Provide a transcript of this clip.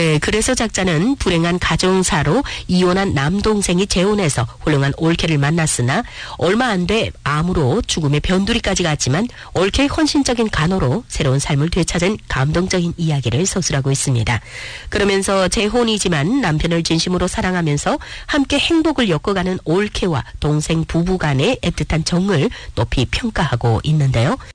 네, 그래서 작자는 불행한 가정사로 이혼한 남동생이 재혼해서 훌륭한 올케를 만났으나 얼마 안 돼 암으로 죽음의 변두리까지 갔지만 올케의 헌신적인 간호로 새로운 삶을 되찾은 감동적인 이야기를 서술하고 있습니다. 그러면서 재혼이지만 남편을 진심으로 사랑하면서 함께 행복을 엮어가는 올케와 동생 부부 간의 애틋한 정을 높이 평가하고 있는데요.